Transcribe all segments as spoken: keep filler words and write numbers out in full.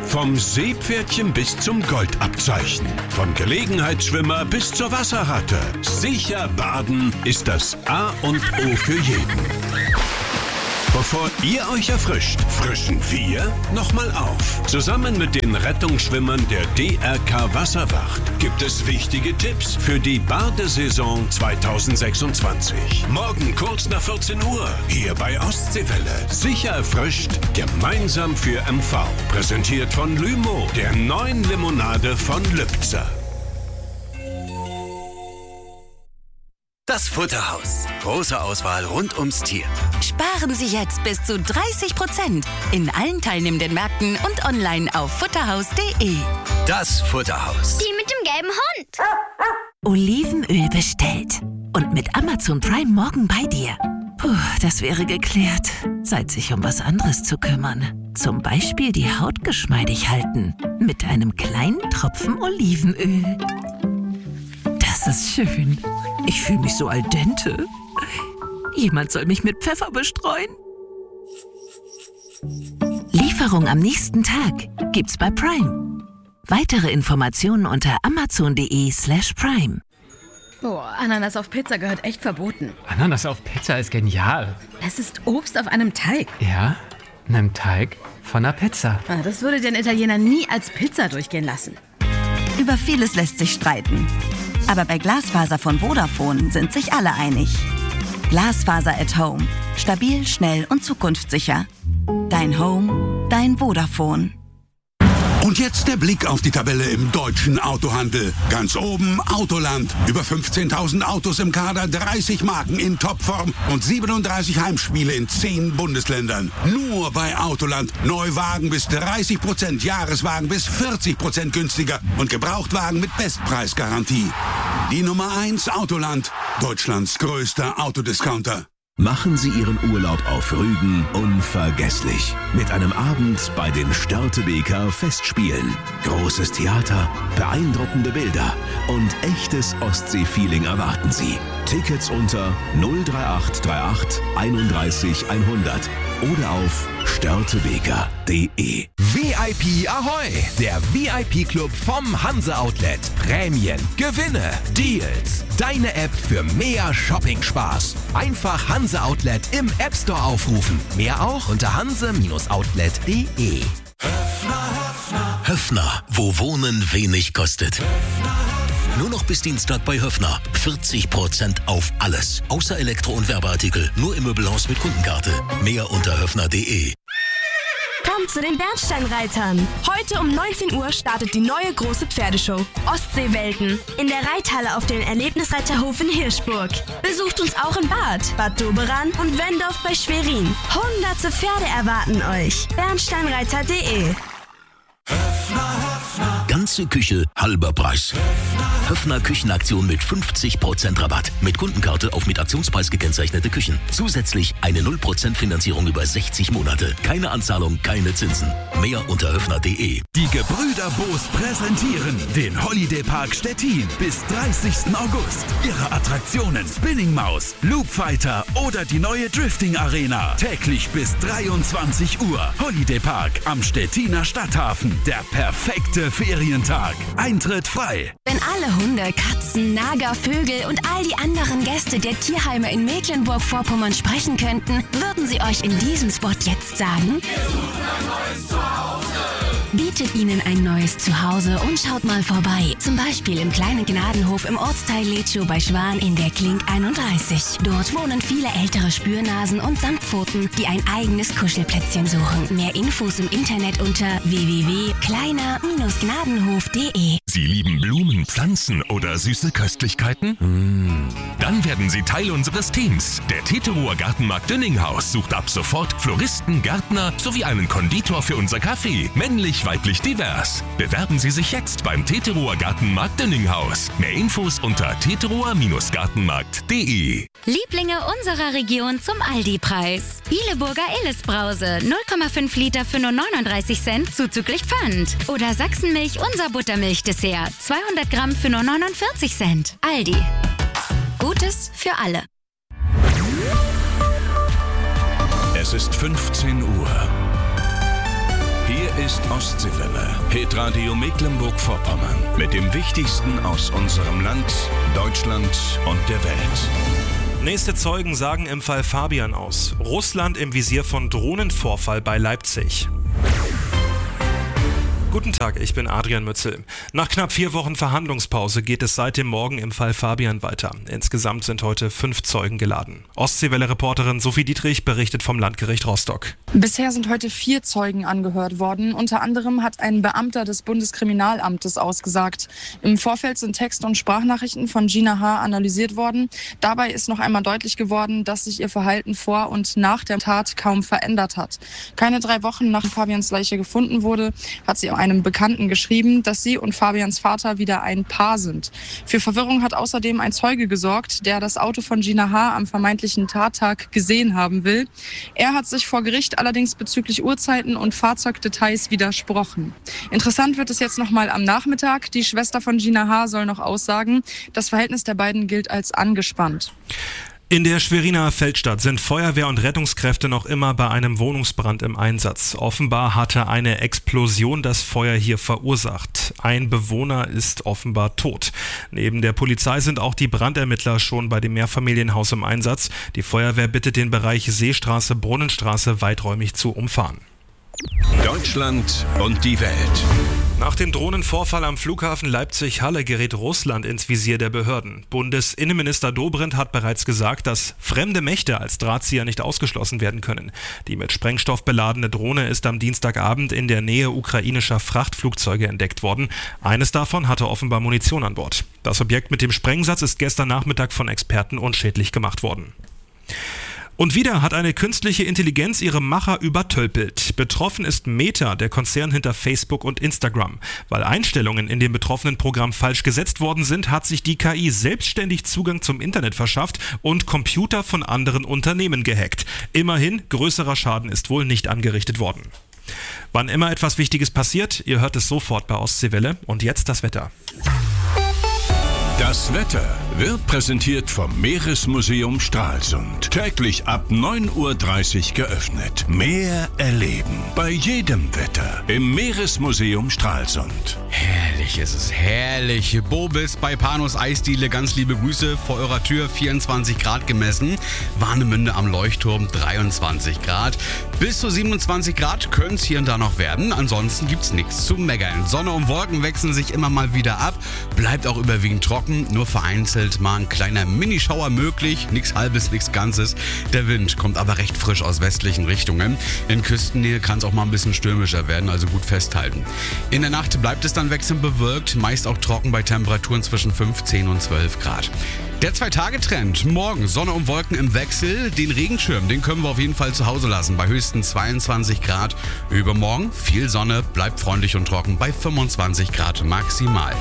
Vom Seepferdchen bis zum Goldabzeichen. Von Gelegenheitsschwimmer bis zur Wasserratte. Sicher baden ist das A und O für jeden. Bevor ihr euch erfrischt, frischen wir nochmal auf. Zusammen mit den Rettungsschwimmern der D R K Wasserwacht gibt es wichtige Tipps für die Badesaison zweitausendsechsundzwanzig. Morgen kurz nach vierzehn Uhr, hier bei Ostseewelle. Sicher erfrischt, gemeinsam für M V. Präsentiert von Lymo, der neuen Limonade von Lübzer. Das Futterhaus. Große Auswahl rund ums Tier. Sparen Sie jetzt bis zu dreißig Prozent in allen teilnehmenden Märkten und online auf futterhaus punkt de. Das Futterhaus. Die mit dem gelben Hund. Olivenöl bestellt. Und mit Amazon Prime morgen bei dir. Puh, das wäre geklärt. Zeit, sich um was anderes zu kümmern. Zum Beispiel die Haut geschmeidig halten. Mit einem kleinen Tropfen Olivenöl. Das ist schön. Ich fühle mich so al dente. Jemand soll mich mit Pfeffer bestreuen. Lieferung am nächsten Tag gibt's bei Prime. Weitere Informationen unter amazon punkt de slash prime. Boah, Ananas auf Pizza gehört echt verboten. Ananas auf Pizza ist genial. Es ist Obst auf einem Teig. Ja, einem Teig von einer Pizza. Ah, das würde den Italiener nie als Pizza durchgehen lassen. Über vieles lässt sich streiten. Aber bei Glasfaser von Vodafone sind sich alle einig. Glasfaser at Home. Stabil, schnell und zukunftssicher. Dein Home, dein Vodafone. Und jetzt der Blick auf die Tabelle im deutschen Autohandel. Ganz oben Autoland. Über fünfzehntausend Autos im Kader, dreißig Marken in Topform und siebenunddreißig Heimspiele in zehn Bundesländern. Nur bei Autoland. Neuwagen bis dreißig Prozent, Jahreswagen bis vierzig Prozent günstiger und Gebrauchtwagen mit Bestpreisgarantie. Die Nummer eins Autoland. Deutschlands größter Autodiscounter. Machen Sie Ihren Urlaub auf Rügen unvergesslich. Mit einem Abend bei den Störtebeker Festspielen. Großes Theater, beeindruckende Bilder und echtes Ostsee-Feeling erwarten Sie. Tickets unter null drei acht drei acht einunddreißig hundert oder auf störtebeker punkt de. V I P Ahoi! Der V I P-Club vom Hanse Outlet. Prämien, Gewinne, Deals. Deine App für mehr Shopping-Spaß. Einfach Hanse Outlet im App Store aufrufen. Mehr auch unter hanse outlet punkt de. Höffner, wo Wohnen wenig kostet. Nur noch bis Dienstag bei Höffner. vierzig Prozent auf alles. Außer Elektro- und Werbeartikel. Nur im Möbelhaus mit Kundenkarte. Mehr unter höffner punkt de. Kommt zu den Bernsteinreitern. Heute um neunzehn Uhr startet die neue große Pferdeshow Ostseewelten in der Reithalle auf dem Erlebnisreiterhof in Hirschburg. Besucht uns auch in Bad, Bad Doberan und Wendorf bei Schwerin. Hunderte Pferde erwarten euch. bernsteinreiter punkt de. Ganze Küche, halber Preis. Höffner Küchenaktion mit fünfzig Prozent Rabatt. Mit Kundenkarte auf mit Aktionspreis gekennzeichnete Küchen. Zusätzlich eine null Prozent Finanzierung über sechzig Monate. Keine Anzahlung, keine Zinsen. Mehr unter höffner punkt de. Die Gebrüder Boos präsentieren den Holiday Park Stettin bis dreißigsten August. Ihre Attraktionen Spinning Maus, Loop Fighter oder die neue Drifting Arena. Täglich bis dreiundzwanzig Uhr. Holiday Park am Stettiner Stadthafen. Der perfekte Ferientag. Eintritt frei. Wenn alle Hunde, Katzen, Nager, Vögel und all die anderen Gäste der Tierheime in Mecklenburg-Vorpommern sprechen könnten, würden sie euch in diesem Spot jetzt sagen: Wir suchen ein neues Zuhause. Bietet ihnen ein neues Zuhause und schaut mal vorbei. Zum Beispiel im kleinen Gnadenhof im Ortsteil Letschow bei Schwan in der Klink einunddreißig. Dort wohnen viele ältere Spürnasen und Samtpfoten, die ein eigenes Kuschelplätzchen suchen. Mehr Infos im Internet unter w w w punkt kleiner gnadenhof punkt de. Sie lieben Blumen, Pflanzen oder süße Köstlichkeiten? Mmh. Dann werden Sie Teil unseres Teams. Der Teterower Gartenmarkt Dünninghaus sucht ab sofort Floristen, Gärtner sowie einen Konditor für unser Café. Männlich, weiblich, divers. Bewerben Sie sich jetzt beim Teterower Gartenmarkt Dünninghaus. Mehr Infos unter teterower gartenmarkt punkt de. Lieblinge unserer Region zum Aldi-Preis. Bieleburger Illes-Brause, null Komma fünf Liter für nur neununddreißig Cent zuzüglich Pfand. Oder Sachsenmilch, unser Buttermilchdessert, zweihundert Gramm für nur neunundvierzig Cent. Aldi. Gutes für alle. Es ist fünfzehn Uhr. Hier ist Ostseewelle. Hitradio Mecklenburg-Vorpommern. Mit dem Wichtigsten aus unserem Land, Deutschland und der Welt. Nächste Zeugen sagen im Fall Fabian aus. Russland im Visier von Drohnenvorfall bei Leipzig. Guten Tag, ich bin Adrian Mützel. Nach knapp vier Wochen Verhandlungspause geht es seit dem Morgen im Fall Fabian weiter. Insgesamt sind heute fünf Zeugen geladen. Ostseewelle-Reporterin Sophie Dietrich berichtet vom Landgericht Rostock. Bisher sind heute vier Zeugen angehört worden. Unter anderem hat ein Beamter des Bundeskriminalamtes ausgesagt. Im Vorfeld sind Text- und Sprachnachrichten von Gina H. analysiert worden. Dabei ist noch einmal deutlich geworden, dass sich ihr Verhalten vor und nach der Tat kaum verändert hat. Keine drei Wochen nach Fabians Leiche gefunden wurde, hat sie einem Bekannten geschrieben, dass sie und Fabians Vater wieder ein Paar sind. Für Verwirrung hat außerdem ein Zeuge gesorgt, der das Auto von Gina H. am vermeintlichen Tattag gesehen haben will. Er hat sich vor Gericht allerdings bezüglich Uhrzeiten und Fahrzeugdetails widersprochen. Interessant wird es jetzt noch mal am Nachmittag. Die Schwester von Gina H. soll noch aussagen. Das Verhältnis der beiden gilt als angespannt. In der Schweriner Feldstadt sind Feuerwehr und Rettungskräfte noch immer bei einem Wohnungsbrand im Einsatz. Offenbar hatte eine Explosion das Feuer hier verursacht. Ein Bewohner ist offenbar tot. Neben der Polizei sind auch die Brandermittler schon bei dem Mehrfamilienhaus im Einsatz. Die Feuerwehr bittet den Bereich Seestraße, Brunnenstraße weiträumig zu umfahren. Deutschland und die Welt. Nach dem Drohnenvorfall am Flughafen Leipzig-Halle gerät Russland ins Visier der Behörden. Bundesinnenminister Dobrindt hat bereits gesagt, dass fremde Mächte als Drahtzieher nicht ausgeschlossen werden können. Die mit Sprengstoff beladene Drohne ist am Dienstagabend in der Nähe ukrainischer Frachtflugzeuge entdeckt worden. Eines davon hatte offenbar Munition an Bord. Das Objekt mit dem Sprengsatz ist gestern Nachmittag von Experten unschädlich gemacht worden. Und wieder hat eine künstliche Intelligenz ihre Macher übertölpelt. Betroffen ist Meta, der Konzern hinter Facebook und Instagram. Weil Einstellungen in dem betroffenen Programm falsch gesetzt worden sind, hat sich die K I selbstständig Zugang zum Internet verschafft und Computer von anderen Unternehmen gehackt. Immerhin, größerer Schaden ist wohl nicht angerichtet worden. Wann immer etwas Wichtiges passiert, ihr hört es sofort bei Ostseewelle. Und jetzt das Wetter. Das Wetter wird präsentiert vom Meeresmuseum Stralsund. Täglich ab neun Uhr dreißig geöffnet. Meer erleben. Bei jedem Wetter. Im Meeresmuseum Stralsund. Herrlich ist es, herrlich. Bobis bei Panos Eisdiele, ganz liebe Grüße. Vor eurer Tür vierundzwanzig Grad gemessen. Warnemünde am Leuchtturm dreiundzwanzig Grad. Bis zu siebenundzwanzig Grad können es hier und da noch werden. Ansonsten gibt's nichts zu meckern. Sonne und Wolken wechseln sich immer mal wieder ab. Bleibt auch überwiegend trocken. Nur vereinzelt mal ein kleiner Minischauer möglich, nichts Halbes, nichts Ganzes. Der Wind kommt aber recht frisch aus westlichen Richtungen. In Küstennähe kann es auch mal ein bisschen stürmischer werden, also gut festhalten. In der Nacht bleibt es dann wechselnd bewölkt, meist auch trocken bei Temperaturen zwischen fünfzehn und zwölf Grad. Der Zwei-Tage-Trend. Morgen Sonne und Wolken im Wechsel. Den Regenschirm, den können wir auf jeden Fall zu Hause lassen, bei höchstens zweiundzwanzig Grad. Übermorgen viel Sonne, bleibt freundlich und trocken bei fünfundzwanzig Grad maximal.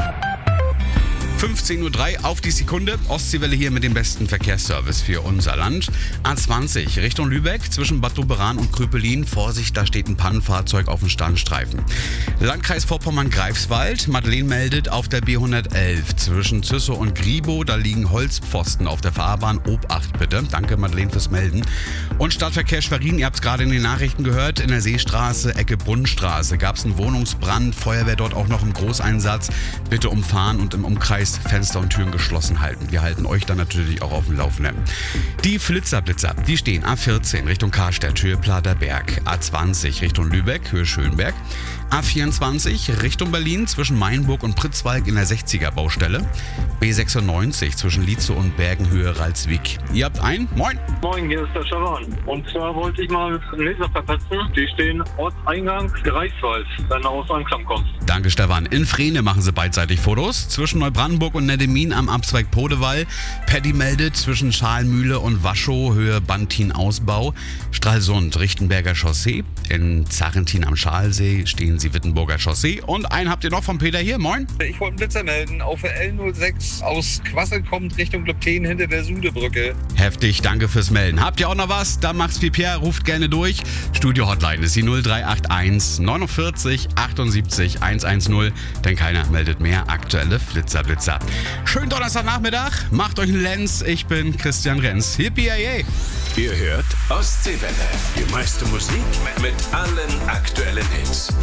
fünfzehn Uhr drei auf die Sekunde. Ostseewelle hier mit dem besten Verkehrsservice für unser Land. A zwanzig Richtung Lübeck zwischen Bad Doberan und Kröpelin. Vorsicht, da steht ein Pannenfahrzeug auf dem Standstreifen. Landkreis Vorpommern-Greifswald. Madeleine meldet auf der B hundertelf zwischen Züssow und Gribow. Da liegen Holzpfosten auf der Fahrbahn. Obacht bitte. Danke Madeleine fürs Melden. Und Stadtverkehr Schwerin, ihr habt es gerade in den Nachrichten gehört. In der Seestraße, Ecke Brunnenstraße gab es einen Wohnungsbrand. Feuerwehr dort auch noch im Großeinsatz. Bitte umfahren und im Umkreis Fenster und Türen geschlossen halten. Wir halten euch dann natürlich auch auf dem Laufenden. Die Flitzerblitzer, die stehen A vierzehn Richtung Karstadt, Höhe Platerberg, A zwanzig Richtung Lübeck, Höhe Schönberg, A vierundzwanzig Richtung Berlin zwischen Mainburg und Pritzwalk in der sechziger Baustelle, B sechsundneunzig zwischen Lietzow und Bergen, Höhe Ralswiek. Ihr habt ein? Moin! Moin, hier ist der Scharan. Und zwar wollte ich mal einen Leser verpassen. Die stehen Ortseingang Greifswald, wenn du aus Anklam kommst. Danke, Stefan. In Frehne machen sie beidseitig Fotos. Zwischen Neubrandenburg und Neddemin am Abzweig Podewall. Paddy meldet zwischen Schalmühle und Waschow, Höhe Bantin-Ausbau. Stralsund, Richtenberger Chaussee. In Zarrentin am Schalsee stehen Chiemsee-Wittenburger Chaussee. Und einen habt ihr noch von Peter hier. Moin. Ich wollte einen Blitzer melden. Auf der L null sechs aus Quassel kommt Richtung Glöckten hinter der Sudebrücke. Heftig, danke fürs Melden. Habt ihr auch noch was? Dann macht's wie Pierre, ruft gerne durch. Studio-Hotline ist die null drei acht eins neunundvierzig achtundsiebzig hundertzehn, denn keiner meldet mehr aktuelle Flitzerblitzer. Schönen Donnerstagnachmittag, macht euch einen Lenz. Ich bin Christian Renz. Hippie, yay. Ihr hört Ostseewelle. Die meiste Musik mit allen aktuellen Hits.